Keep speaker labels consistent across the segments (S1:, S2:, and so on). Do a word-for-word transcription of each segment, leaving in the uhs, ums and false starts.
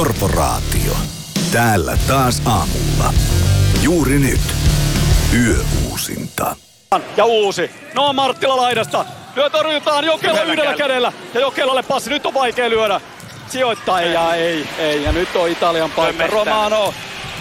S1: Korporaatio. Täällä taas aamulla. Juuri nyt. Yöuusinta.
S2: Ja uusi. No Marttila laidasta. Lyö torjutaan Jokela yhdellä kädellä. Ja Jokelalle passi. Nyt on vaikea lyödä. Sijoittaa ei, ja ei, ei. Ja nyt on Italian paikka. Romano.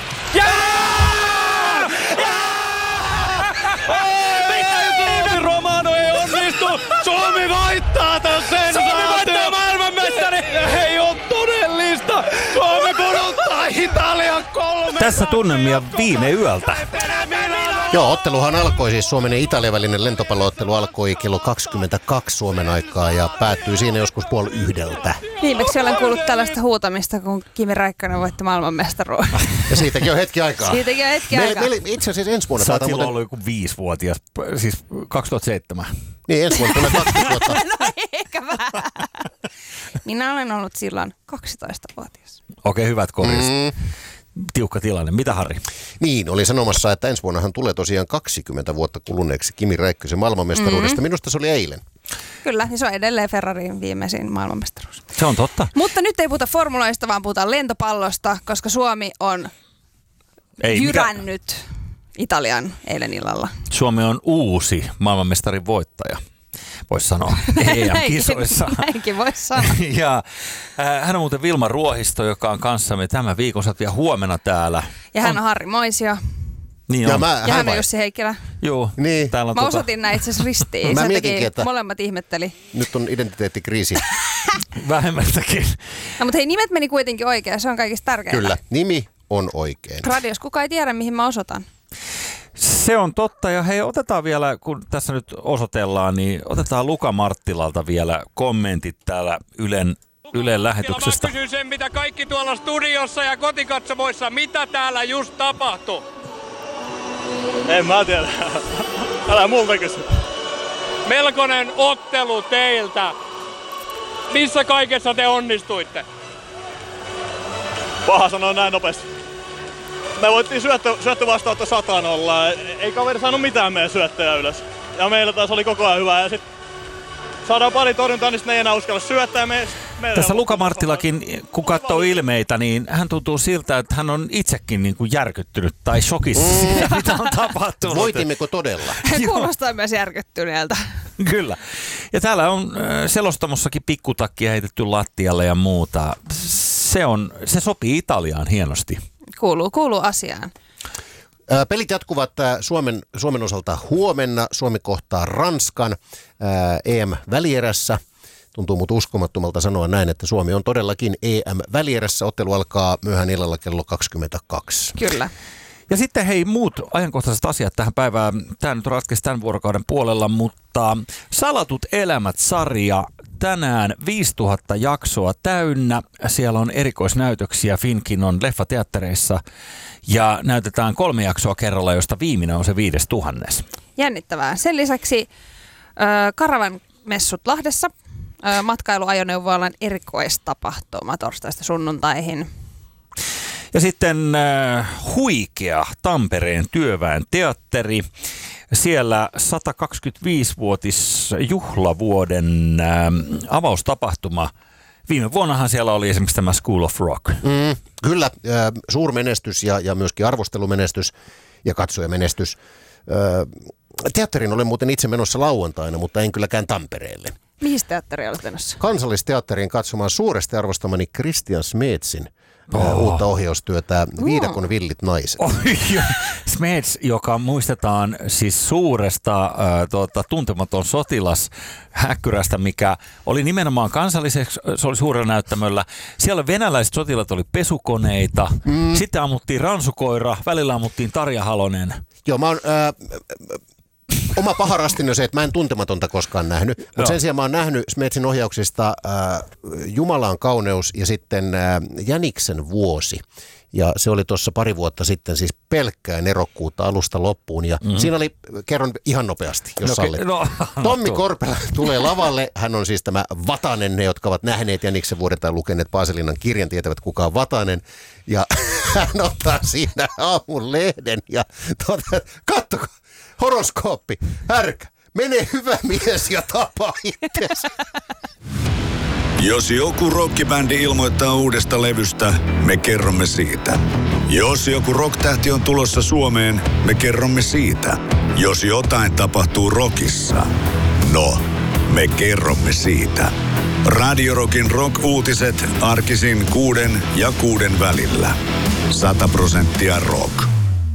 S2: Jää! Jää! Ei, Romano ei onnistu. Suomi voittaa tämän sensaation. Suomi voittaa maailmanmestari. Ei ole todellista. Suomi pudottaa Italian kolme.
S3: Tässä tunnelmia viime yöltä.
S4: Joo, otteluhan alkoi siis Suomen ja Italian välinen lentopalloottelu alkoi kello kaksikymmentäkaksi Suomen aikaa ja päättyi siinä joskus puoli yhdeltä.
S5: Viimeksi olen kuullut tällaista huutamista, kun Kimi Räikkönen voitti maailmanmestaruuden.
S4: Ja siitäkin on hetki aikaa.
S5: Siitäkin on hetki
S4: meillä,
S5: aikaa.
S4: meillä, itse asiassa ensi vuonna...
S3: Sä oot
S4: muuten...
S3: silloin ollut joku viisivuotias, siis kaksituhattaseitsemän.
S4: Niin, ensi vuonna tulee kaksikymmentä vuotta.
S5: No eikä vähän. Minä olen ollut silloin kaksitoistavuotias.
S3: Okei, hyvät korjat.
S4: Mm.
S3: Tiukka tilanne. Mitä, Harri?
S4: Niin, olin sanomassa, että ensi vuonnahan tulee tosiaan kaksikymmentä vuotta kuluneeksi Kimi Räikkösen maailmanmestaruudesta. Mm-hmm. Minusta se oli eilen.
S5: Kyllä, niin se on edelleen Ferrarin viimeisin maailmanmestaruus.
S3: Se on totta.
S5: Mutta nyt ei puhuta formuloista, vaan puhutaan lentopallosta, koska Suomi on
S3: Ei,
S5: jyrännyt mitä? Italian eilen illalla.
S3: Suomi on uusi maailmanmestarin voittaja, voisi sanoa, E M-kisoissa.
S5: Näinkin voisi sanoa.
S3: Ja äh, hän on muuten Vilma Ruohisto, joka on kanssamme tämän viikon, sä vielä huomenna täällä.
S5: Ja hän
S3: on
S5: on Harri Moisio.
S3: Niin
S4: Ja,
S3: on.
S4: mä,
S5: Ja hän
S4: vai?
S5: on Jussi Heikkilä.
S3: Joo,
S4: Niin.
S3: täällä on
S5: Mä
S3: tota,
S5: osoitin näin itse asiassa ristiin.
S4: Mä
S5: Sen
S4: mietinkin,
S5: takia
S4: että-
S5: molemmat ihmetteli.
S4: Nyt on identiteettikriisi.
S3: vähemmältäkin.
S5: No, mutta hei, nimet meni kuitenkin oikein. Se on kaikista tärkeintä.
S4: Kyllä, nimi on oikein.
S5: Radios, kukaan ei tiedä, mihin mä osoitan.
S3: Se on totta, ja hei, otetaan vielä, kun tässä nyt osoitellaan, niin otetaan Luka Marttilalta vielä kommentit täällä Ylen, Ylen lähetyksestä.
S6: Mä kysyn sen, mitä kaikki tuolla studiossa ja kotikatsomoissa, mitä täällä just tapahtui?
S7: En mä tiedä. Älä multa kysy.
S6: Melkoinen ottelu teiltä. Missä kaikessa te onnistuitte?
S7: Paha sanoa näin nopeasti. Me voittiin syöttö, syöttö vastaanotto sata nolla. Ei kaveri saanut mitään meidän syöttöjä ylös. Ja meillä taas oli koko ajan hyvä. Ja sit saadaan pari torjuntaa, niin sitten ne ei enää uskalla syöttää. Me,
S3: Tässä Luka Marttilakin, kun katsoo ilmeitä, niin hän tuntuu siltä, että hän on itsekin niin kuin järkyttynyt tai shokissa mm. siitä, mitä on tapahtunut.
S4: Voitimmeko todella?
S5: Kuulostaa myös järkyttyneeltä.
S3: Kyllä. Ja täällä on äh, selostamossakin pikkutakkia heitetty lattialle ja muuta. Se, on, se sopii Italiaan hienosti.
S5: Kuuluu, kuuluu asiaan.
S4: Ää, Pelit jatkuvat ää, Suomen, Suomen osalta huomenna. Suomi kohtaa Ranskan ää, E M-välierässä. Tuntuu muuten uskomattomalta sanoa näin, että Suomi on todellakin E M-välierässä. Ottelu alkaa myöhään illalla kello kaksikymmentäkaksi.
S5: Kyllä.
S3: Ja sitten hei, muut ajankohtaiset asiat tähän päivään. Tämä nyt ratkesi tämän vuorokauden puolella, mutta Salatut elämät-sarja tänään viisituhatta jaksoa täynnä. Siellä on erikoisnäytöksiä Finkinon leffateattereissa ja näytetään kolme jaksoa kerralla, josta viimeinen on se viides tuhannes.
S5: Jännittävää. Sen lisäksi ö, Karavan messut Lahdessa, ö, matkailuajoneuvoalan erikoistapahtuma torstaista sunnuntaihin.
S3: Ja sitten äh, huikea Tampereen työväen teatteri. Siellä satakaksikymmentäviisivuotisjuhlavuoden äh, avaustapahtuma. Viime vuonnahan siellä oli esimerkiksi tämä School of Rock.
S4: Mm, kyllä, äh, suurmenestys ja, ja myöskin arvostelumenestys ja katsojamenestys. Äh, teatterin olen muuten itse menossa lauantaina, mutta en kylläkään Tampereelle.
S5: Mihin teatteri olet menossa?
S4: Kansallisteatteriin katsomaan suuresti arvostamani Christian Smetsin oh. uutta ohjaustyötä Viidakon villit naiset.
S3: Oh, Smeds, joka muistetaan siis suuresta äh, tuota, tuntematon sotilas häkkyrästä, mikä oli nimenomaan kansalliseksi, se oli suurella näyttämöllä. Siellä venäläiset sotilat oli pesukoneita, mm. sitten ammuttiin ransukoira, välillä ammuttiin Tarja Halonen.
S4: Joo, mä oon... Äh, Oma paha rastini on se, että mä en tuntematonta koskaan nähnyt, mutta sen sijaan mä oon nähnyt Smetsin ohjauksista äh, Jumalan kauneus ja sitten äh, Jäniksen vuosi. Ja se oli tuossa pari vuotta sitten siis pelkkää nerokkuutta alusta loppuun. Ja mm-hmm. siinä oli, kerron ihan nopeasti, jos no, sallit. No, Tommi no, Korpela tulee lavalle. Hän on siis tämä Vatanen. Ne, jotka ovat nähneet Jäniksen vuoden tai lukeneet Paasilinnan kirjan, tietävät kuka on Vatanen. Ja hän ottaa siinä aamun lehden ja tuota, kattokaa. Horoskooppi, härkä, mene hyvä mies ja tapaa itsesi.
S1: Jos joku rockibändi ilmoittaa uudesta levystä, me kerromme siitä. Jos joku rocktähti on tulossa Suomeen, me kerromme siitä. Jos jotain tapahtuu rockissa, no, me kerromme siitä. Radio Rockin rock-uutiset arkisin kuuden ja kuuden välillä. Sata prosenttia rock.